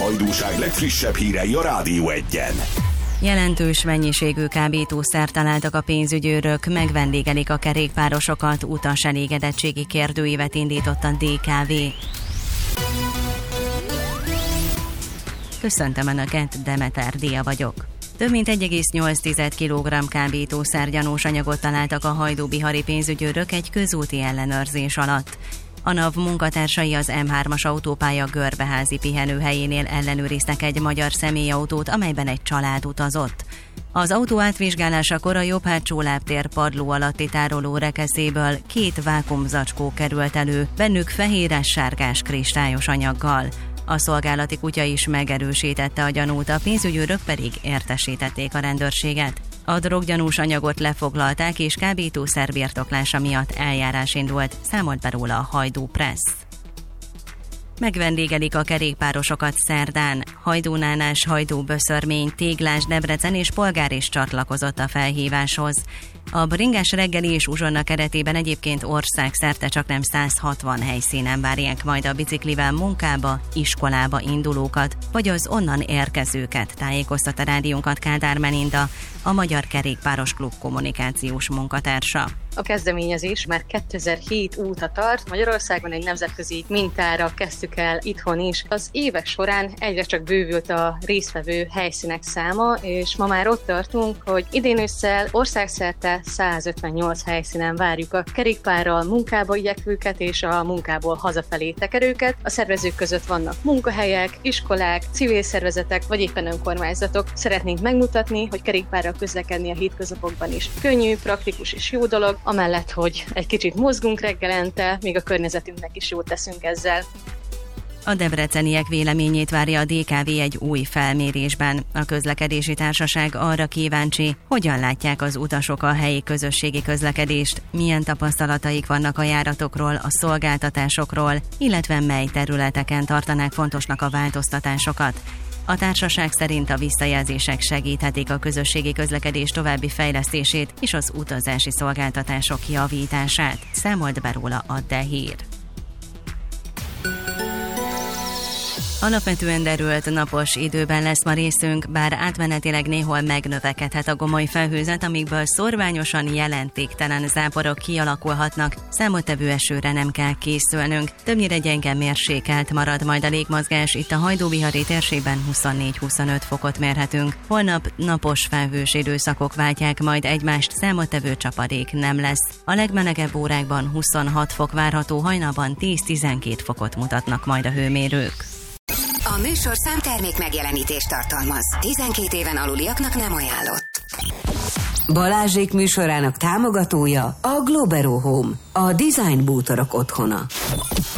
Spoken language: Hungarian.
Hajdúság legfrissebb hírei a Rádió 1-en. Jelentős mennyiségű kábítószert találtak a pénzügyőrök, megvendégelik a kerékpárosokat, utas elégedettségi kérdőívet indított a DKV. Köszöntöm Önöket, Demeter Dia vagyok. Több mint 1,8 kg kábítószer gyanús anyagot találtak a hajdúbihari pénzügyőrök egy közúti ellenőrzés alatt. A NAV munkatársai az M3-as autópálya Görbeházi pihenőhelyénél ellenőriztek egy magyar személyautót, amelyben egy család utazott. Az autó átvizsgálásakor a jobb hátsó lábtér padló alatti tároló rekeszéből 2 vákuumzacskó került elő, bennük fehéres-sárgás kristályos anyaggal. A szolgálati kutya is megerősítette a gyanút, a pénzügyőrök pedig értesítették a rendőrséget. A droggyanús anyagot lefoglalták, és kábítószer birtoklása miatt eljárás indult, számolt be róla a Hajdú Press. Megvendégelik a kerékpárosokat szerdán. Hajdúnánás, Hajdú-Böszörmény, Téglás, Debrecen és Polgár is csatlakozott a felhíváshoz. A bringás reggeli és uzsonna keretében egyébként országszerte csaknem 160 helyszínen várják majd a biciklivel munkába, iskolába indulókat, vagy az onnan érkezőket, tájékoztat a rádiónkat Kádár Melinda, a Magyar Kerékpáros Klub kommunikációs munkatársa. A kezdeményezés már 2007 óta tart, Magyarországon egy nemzetközi mintára kezdtük el itthon is. Az évek során egyre csak bővült a résztvevő helyszínek száma, és ma már ott tartunk, hogy idén ősszel országszerte 158 helyszínen várjuk a kerékpárral munkába igyekvőket és a munkából hazafelé tekerőket. A szervezők között vannak munkahelyek, iskolák, civil szervezetek vagy éppen önkormányzatok. Szeretnénk megmutatni, hogy kerékpárral közlekedni a hétköznapokban is könnyű, praktikus és jó dolog, amellett, hogy egy kicsit mozgunk reggelente, még a környezetünknek is jót teszünk ezzel. A debreceniek véleményét várja a DKV egy új felmérésben. A közlekedési társaság arra kíváncsi, hogyan látják az utasok a helyi közösségi közlekedést, milyen tapasztalataik vannak a járatokról, a szolgáltatásokról, illetve mely területeken tartanák fontosnak a változtatásokat. A társaság szerint a visszajelzések segíthetik a közösségi közlekedés további fejlesztését és az utazási szolgáltatások javítását, számolt be róla a DEHÍR. Alapvetően derült napos időben lesz ma részünk, bár átmenetileg néhol megnövekedhet a gomoly felhőzet, amikből szorványosan jelentéktelen záporok kialakulhatnak, számottevő esőre nem kell készülnünk. Többnyire gyenge mérsékelt marad majd a légmozgás, itt a hajdúbihari térségben 24-25 fokot mérhetünk. Holnap napos felhős időszakok váltják majd egymást, számottevő csapadék nem lesz. A legmelegebb órákban 26 fok várható, hajnalban 10-12 fokot mutatnak majd a hőmérők. A műsorszám termék megjelenítést tartalmaz. 12 éven aluliaknak nem ajánlott. Balázsék műsorának támogatója a Globero Home, a design bútorok otthona.